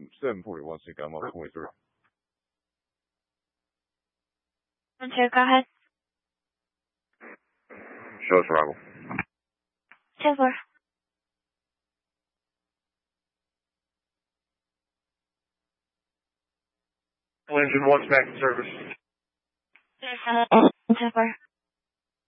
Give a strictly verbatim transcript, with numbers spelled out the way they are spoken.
seven forty-one, so I'm up twenty-three. Hunter, go ahead. Show us arrival. ten four. Engine one's back in service. ten four.